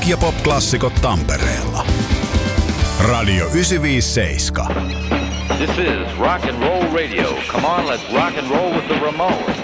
rock- ja pop-klassikot Tampereella. Radio 957. This is rock and roll radio. Come on, let's rock and roll with the Ramones.